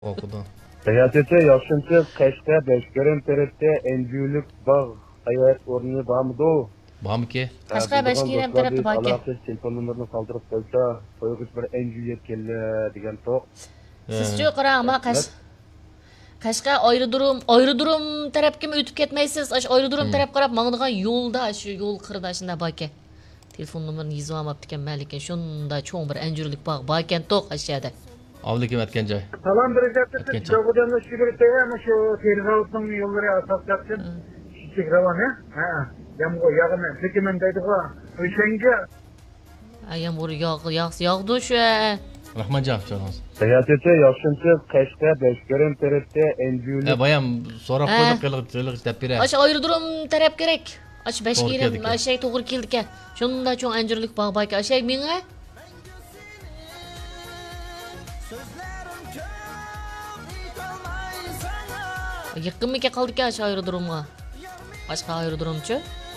Okudu. Siyasete yaşıntı Keşke Beşkeren Terette Encülük Bağ hayat ornu bağımdı. Bağım ki? Qashqa Bashkiram tarafda bor ekan. Alaqsiz telefonlarını kaldırıp koysa soyuğuş bir encül yetkili degan toq. Sizchi qarangmi Qashqa aerodrom tarafga o'tib ketmaysiz? Ash aerodrom taraf qarab mangdigan yo'lda, shu yo'l qirida shunda bor ekan. Telefon nomerini yozib olmabdi ekan, lekin shunda cho'ng bir anjurlik bog' bor ekan to'q ashada. Avli kim etken joy? Salam bereceğiz. Etkençe. Jogudan şükürte ama şu Terizavut'un yolları asas yapsın. Çiçek ravan ya. Ha. Yamgo yağını. Peki ben dedik ha. Üşenge. Ayam ur yog'di shu. Rahmancan çalans. Siyasete yaşıntı Keşke Beşkeren Terette Encülük Bayam so'rab qo'ydik qiliq deb bera. Ash aerodrom taraf kerak. Ash Bashkiram keldik. ashay to'g'ri keldi ekan. Shunda cho'ng anjurlik bog' bor ekan. Ashay menga yaqinmi qoldi ekan shu aerodromga. Boshqa aerodromchi?